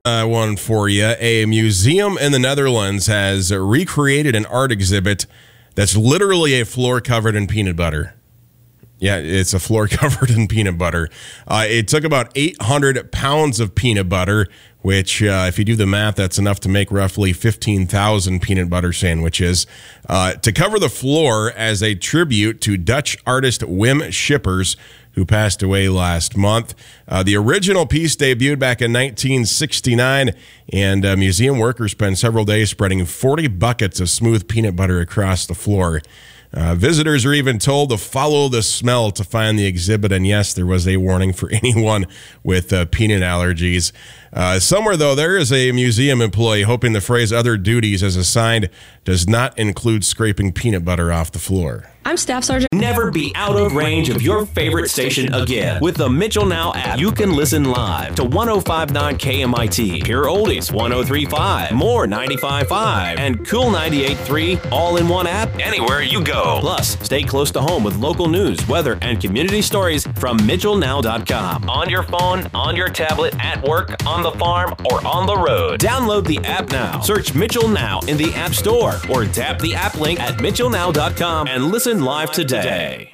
One for you. A museum in the Netherlands has recreated an art exhibit that's literally a floor covered in peanut butter. Yeah, it's a floor covered in peanut butter. It took about 800 pounds of peanut butter, which, if you do the math, that's enough to make roughly 15,000 peanut butter sandwiches, to cover the floor as a tribute to Dutch artist Wim Schippers, who passed away last month. The original piece debuted back in 1969, and museum workers spent several days spreading 40 buckets of smooth peanut butter across the floor. Visitors are even told to follow the smell to find the exhibit, and yes, there was a warning for anyone with peanut allergies. Somewhere, though, there is a museum employee hoping the phrase "other duties" as assigned does not include scraping peanut butter off the floor. I'm Staff Sergeant. Never be out of range of your favorite station again. With the Mitchell Now app, you can listen live to 105.9 KMIT, Pure Oldies 103.5, More 95.5, and Cool 98.3 all in one app anywhere you go. Plus, stay close to home with local news, weather, and community stories from MitchellNow.com. On your phone, on your tablet, at work, on the farm, or on the road. Download the app now. Search Mitchell Now in the App Store or tap the app link at MitchellNow.com and listen live today.